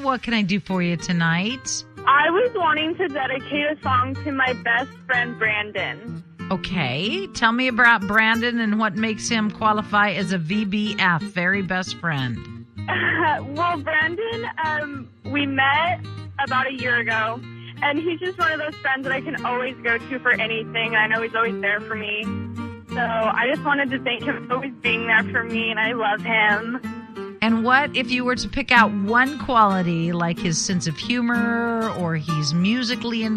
What can I do for you tonight? I was wanting to dedicate a song to my best friend, Brandon. Okay. Tell me about Brandon and what makes him qualify as a VBF, very best friend. Well, Brandon, we met about a year ago, and he's just one of those friends that I can always go to for anything, and I know he's always there for me. So I just wanted to thank him for always being there for me, and I love him. And what if you were to pick out one quality, like his sense of humor or he's musically